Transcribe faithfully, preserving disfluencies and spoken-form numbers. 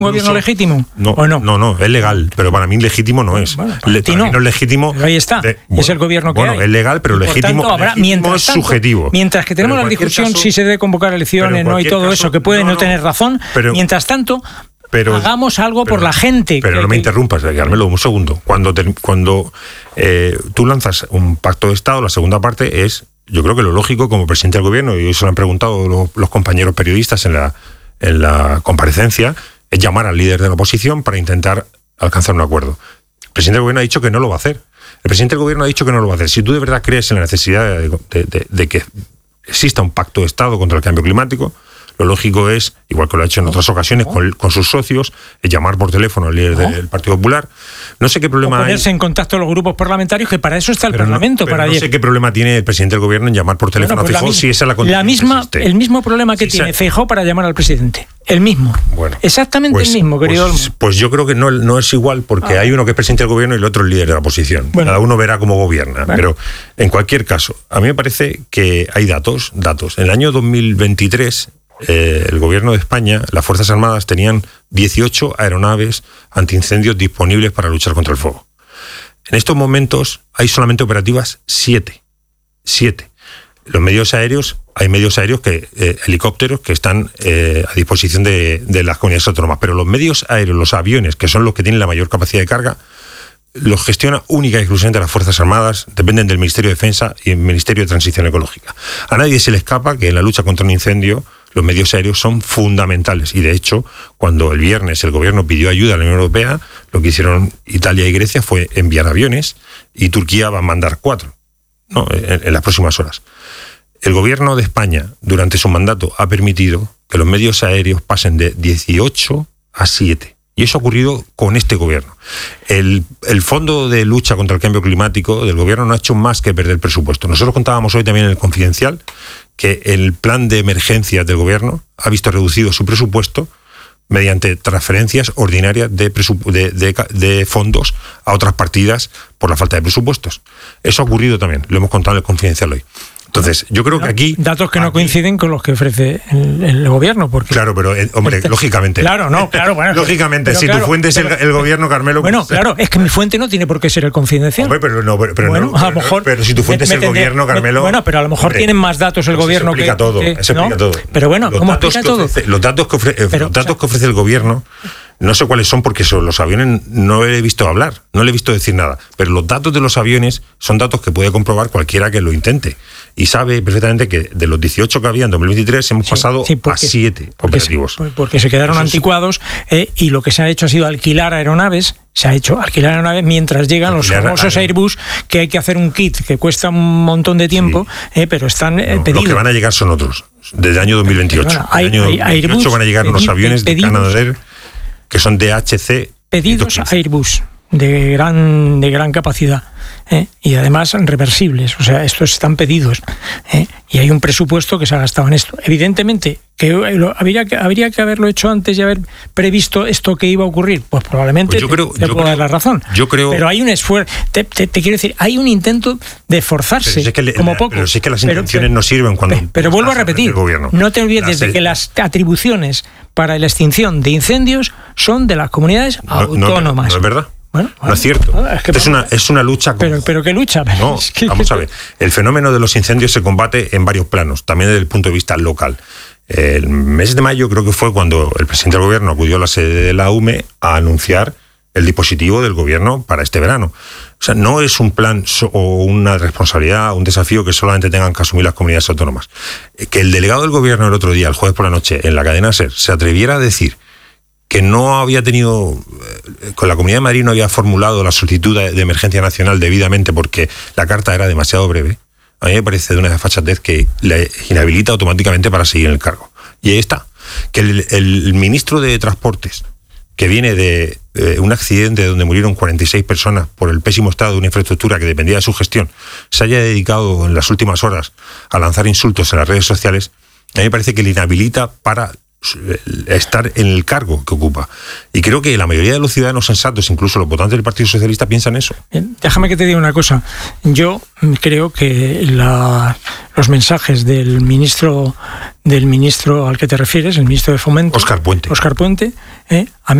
¿Un gobierno Incluso, legítimo? No, ¿O no? No, no, es legal, pero para mí legítimo no es. Bueno, Le, para ti no. no es legítimo. Pero ahí está, de, bueno, es el gobierno que bueno, hay. Bueno, es legal, pero y legítimo, tanto, habrá, legítimo mientras es tanto, subjetivo. Mientras que tenemos la discusión caso, si se debe convocar elecciones, no, y todo caso, eso, que puede no, no, no tener razón, pero, mientras tanto, pero, hagamos algo pero, por la gente. Pero que, no me que, interrumpas, Carmelo, un segundo. Cuando, te, cuando eh, tú lanzas un pacto de Estado, la segunda parte es, yo creo que lo lógico como presidente del gobierno, y eso lo han preguntado los, los compañeros periodistas en la, en la comparecencia, es llamar al líder de la oposición para intentar alcanzar un acuerdo. El presidente del gobierno ha dicho que no lo va a hacer. El presidente del gobierno ha dicho que no lo va a hacer. Si tú de verdad crees en la necesidad de, de, de, de que exista un pacto de Estado contra el cambio climático, lo lógico es, igual que lo ha hecho en otras ocasiones con, con sus socios, es llamar por teléfono al líder del Partido Popular. No sé qué problema hay. Ponerse en contacto los grupos parlamentarios, que para eso está el pero Parlamento. No, pero para no ayer. sé qué problema tiene el presidente del gobierno en llamar por teléfono bueno, pues a Feijóo, si esa es la condición la misma, que existe. El mismo problema que si tiene esa... Feijóo para llamar al presidente. El mismo. Bueno, Exactamente pues, el mismo, querido pues, Olmo. Pues yo creo que no, no es igual, porque ah. hay uno que es presidente del gobierno y el otro el líder de la oposición. Bueno. Cada uno verá cómo gobierna. Bueno. Pero en cualquier caso, a mí me parece que hay datos. datos. En el año dos mil veintitrés... Eh, el gobierno de España, las Fuerzas Armadas tenían dieciocho aeronaves antiincendios disponibles para luchar contra el fuego. En estos momentos hay solamente operativas siete. siete. Los medios aéreos, hay medios aéreos, que eh, helicópteros que están eh, a disposición de, de las comunidades autónomas, pero los medios aéreos, los aviones, que son los que tienen la mayor capacidad de carga, los gestiona única y exclusivamente las Fuerzas Armadas, dependen del Ministerio de Defensa y el Ministerio de Transición Ecológica. A nadie se le escapa que en la lucha contra un incendio los medios aéreos son fundamentales y de hecho cuando el viernes el gobierno pidió ayuda a la Unión Europea, lo que hicieron Italia y Grecia fue enviar aviones y Turquía va a mandar cuatro, ¿no? en, en las próximas horas. El gobierno de España durante su mandato ha permitido que los medios aéreos pasen de dieciocho a siete. Y eso ha ocurrido con este gobierno. El, el Fondo de Lucha contra el Cambio Climático del gobierno no ha hecho más que perder presupuesto. Nosotros contábamos hoy también en el Confidencial que el plan de emergencias del gobierno ha visto reducido su presupuesto mediante transferencias ordinarias de, presupu- de, de, de fondos a otras partidas por la falta de presupuestos. Eso ha ocurrido también, lo hemos contado en el Confidencial hoy. Entonces, yo creo que aquí... Datos que no aquí, coinciden con los que ofrece el, el gobierno. Porque claro, pero, eh, hombre, este, lógicamente... Claro, no, claro, bueno... lógicamente, si claro, tu fuente es el, el gobierno, Carmelo... Bueno, pues, claro, es que mi fuente no tiene por qué ser el Confidencial. Hombre, pero no, pero, pero bueno, no, a lo mejor... Pero si tu fuente me, es el me gobierno, me, Carmelo... Bueno, pero a lo mejor hombre, tienen más datos el pues gobierno eso explica que... todo, que, eso explica ¿no? todo. Pero bueno, los ¿cómo datos explica todo? Ofrece, los datos que ofrece, pero, los datos o sea, que ofrece el gobierno... No sé cuáles son porque sobre los aviones no le he visto hablar, no le he visto decir nada. Pero los datos de los aviones son datos que puede comprobar cualquiera que lo intente. Y sabe perfectamente que de los dieciocho que había en dos mil veintitrés hemos sí, pasado sí, porque, a siete operativos. Porque se, porque se quedaron Eso anticuados eh, y lo que se ha hecho ha sido alquilar aeronaves. Se ha hecho alquilar aeronaves mientras llegan alquilar los famosos Airbus, que hay que hacer un kit que cuesta un montón de tiempo, sí. eh, pero están eh, no, pedidos. Los que van a llegar son otros, desde el año dos mil veintiocho. Bueno, hay, el año hay, dos mil veintiocho Airbus, van a llegar unos aviones de Canadair que son D H C. Pedidos a Airbus de gran, de gran capacidad ¿eh? Y además reversibles, o sea, estos están pedidos ¿eh? Y hay un presupuesto que se ha gastado en esto. Evidentemente, que lo, habría, que habría que haberlo hecho antes y haber previsto esto que iba a ocurrir, pues probablemente pues yo creo, te, te yo puedo creo, dar la razón. Yo creo, pero hay un esfuerzo, te, te, te quiero decir, hay un intento de forzarse, pero si es que le, como poco. Pero sí es que las intenciones pero, no sirven cuando... Pero, pero vuelvo a repetir, no te olvides de que las atribuciones para la extinción de incendios son de las comunidades no, autónomas. No, no es verdad. Bueno, no bueno, es cierto. No, es, que es, una, es una lucha... Con... Pero, pero ¿qué lucha? Pero no, es que, vamos que... a ver. El fenómeno de los incendios se combate en varios planos, también desde el punto de vista local. El mes de mayo creo que fue cuando el presidente del gobierno acudió a la sede de la U M E a anunciar el dispositivo del gobierno para este verano. O sea, no es un plan o una responsabilidad, un desafío que solamente tengan que asumir las comunidades autónomas. Que el delegado del gobierno el otro día, el jueves por la noche, en la cadena SER, se atreviera a decir que no había tenido, con la Comunidad de Madrid no había formulado la solicitud de emergencia nacional debidamente porque la carta era demasiado breve, a mí me parece de una desfachatez que le inhabilita automáticamente para seguir en el cargo. Y ahí está. Que el, el ministro de Transportes, que viene de eh, un accidente donde murieron cuarenta y seis personas por el pésimo estado de una infraestructura que dependía de su gestión, se haya dedicado en las últimas horas a lanzar insultos en las redes sociales, a mí me parece que le inhabilita para estar en el cargo que ocupa. Y creo que la mayoría de los ciudadanos sensatos, incluso los votantes del Partido Socialista, piensan eso. Bien, déjame que te diga una cosa. Yo creo que la, los mensajes del ministro del ministro al que te refieres, el ministro de Fomento, Óscar Puente, Óscar Puente, eh, a mí